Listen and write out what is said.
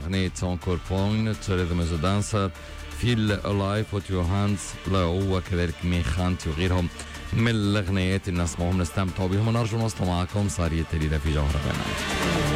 أغنية Encore Point Rhythm is a Dancer Feel Alive Put Your Hands له وكذلك ميخانتي وغيرهم من الأغنيات اللي نسمعهم نستمتعوا بهم ونرجو نوصل معكم سارية التليلة في جوهرة بنات.